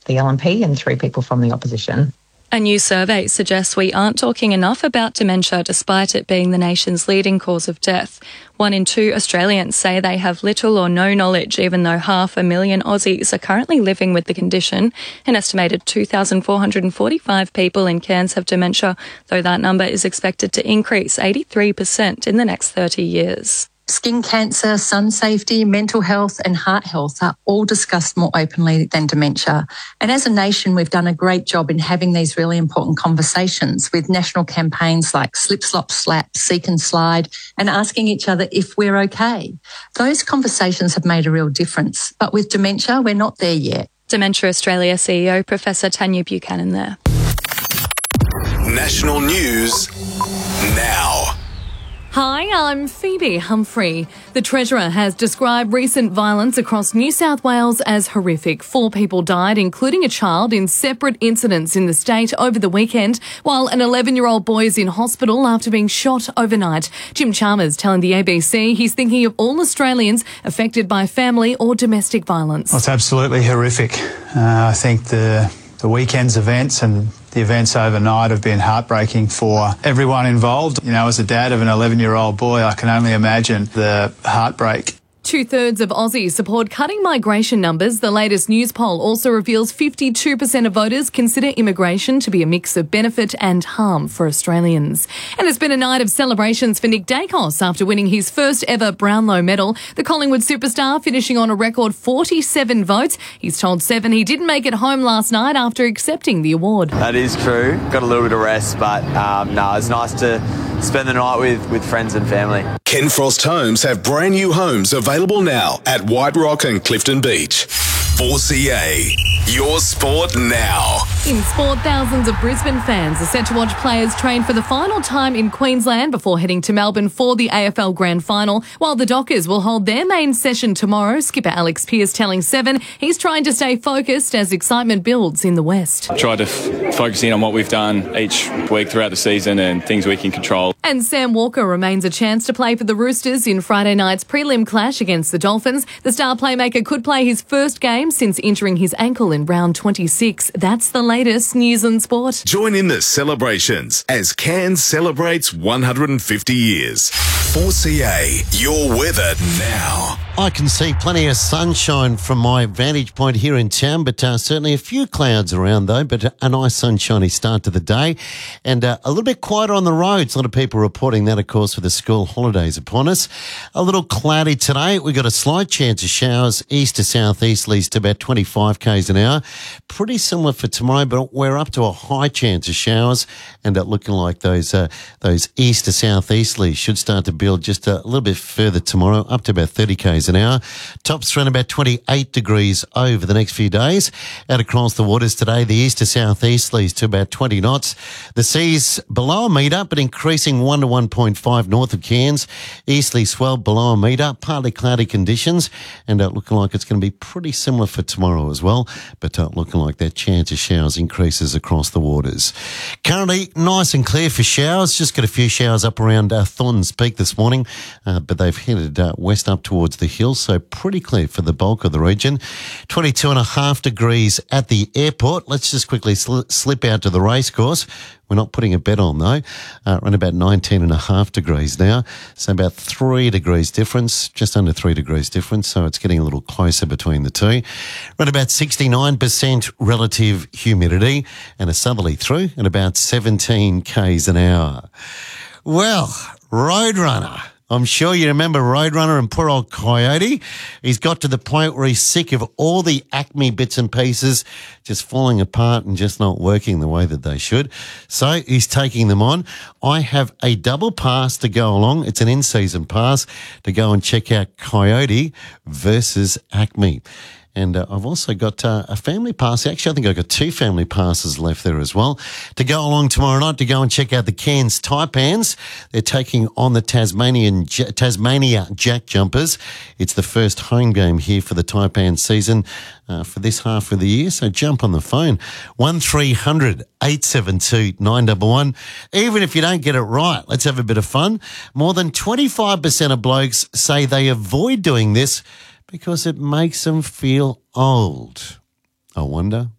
the LNP and 3 people from the opposition. A new survey suggests we aren't talking enough about dementia despite it being the nation's leading cause of death. 1 in 2 Australians say they have little or no knowledge, even though 500,000 Aussies are currently living with the condition. An estimated 2,445 people in Cairns have dementia, though that number is expected to increase 83% in the next 30 years. Skin cancer, sun safety, mental health and heart health are all discussed more openly than dementia. And as a nation, we've done a great job in having these really important conversations with national campaigns like Slip, Slop, Slap, Seek and Slide, and asking each other if we're okay. Those conversations have made a real difference. But with dementia, we're not there yet. Dementia Australia CEO Professor Tanya Buchanan there. National news now. Hi, I'm Phoebe Humphrey. The Treasurer has described recent violence across New South Wales as horrific. 4 people died, including a child, in separate incidents in the state over the weekend, while an 11-year-old boy is in hospital after being shot overnight. Jim Chalmers telling the ABC he's thinking of all Australians affected by family or domestic violence. Well, it's absolutely horrific. I think the weekend's events and the events overnight have been heartbreaking for everyone involved. You know, as a dad of an 11-year-old boy, I can only imagine the heartbreak. 2/3 of Aussies support cutting migration numbers. The latest news poll also reveals 52% of voters consider immigration to be a mix of benefit and harm for Australians. And it's been a night of celebrations for Nick Dacos after winning his first ever Brownlow medal. The Collingwood superstar finishing on a record 47 votes. He's told Seven he didn't make it home last night after accepting the award. That is true. Got a little bit of rest, but it's nice to spend the night with friends and family. Ken Frost Homes have brand new homes available now at White Rock and Clifton Beach. 4CA, your sport now. In sport, thousands of Brisbane fans are set to watch players train for the final time in Queensland before heading to Melbourne for the AFL Grand Final, while the Dockers will hold their main session tomorrow. Skipper Alex Pearce telling Seven he's trying to stay focused as excitement builds in the West. Try to focus in on what we've done each week throughout the season and things we can control. And Sam Walker remains a chance to play for the Roosters in Friday night's prelim clash against the Dolphins. The star playmaker could play his first game since injuring his ankle in round 26. That's the latest news and sport. Join in the celebrations as Cairns celebrates 150 years. 4CA, your weather now. I can see plenty of sunshine from my vantage point here in town, but certainly a few clouds around though, but a nice sunshiny start to the day and a little bit quieter on the roads. A lot of people reporting that, of course, with the school holidays upon us. A little cloudy today. We've got a slight chance of showers east to southeasterlies to about 25 k's an hour. Pretty similar for tomorrow, but we're up to a high chance of showers and looking like those east to southeasterlies should start to build just a little bit further tomorrow, up to about 30 k's an hour. Tops around about 28 degrees over the next few days. Out across the waters today, the east to southeasterlies to about 20 knots. The seas below a metre, but increasing 1 to 1.5 north of Cairns. Easterly swell below a metre, partly cloudy conditions, and looking like it's going to be pretty similar for tomorrow as well, but looking like that chance of showers increases across the waters. Currently, nice and clear for showers. Just got a few showers up around Thorns Peak this morning, but they've headed west up towards the hills, so pretty clear for the bulk of the region. 22.5 degrees at the airport. Let's just quickly slip out to the racecourse. We're not putting a bet on though. Around about 19.5 degrees now. So about 3 degrees difference, just under 3 degrees difference. So it's getting a little closer between the two. Around about 69% relative humidity and a southerly through at about 17 k's an hour. Well, Roadrunner. I'm sure you remember Roadrunner and poor old Coyote. He's got to the point where he's sick of all the Acme bits and pieces just falling apart and just not working the way that they should. So he's taking them on. I have a double pass to go along. It's an in-season pass to go and check out Coyote versus Acme. And I've also got a family pass. Actually, I think I've got 2 family passes left there as well to go along tomorrow night to go and check out the Cairns Taipans. They're taking on the Tasmania Jack Jumpers. It's the first home game here for the Taipan season for this half of the year. So jump on the phone, 1300 872 911. Even if you don't get it right, let's have a bit of fun. More than 25% of blokes say they avoid doing this because it makes them feel old. I wonder